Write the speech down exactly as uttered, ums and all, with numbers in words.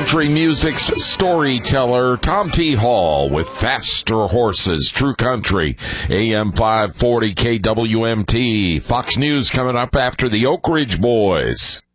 country music's storyteller, Tom T. Hall, with Faster Horses, True Country, A M five forty K W M T. Fox News coming up after the Oak Ridge Boys.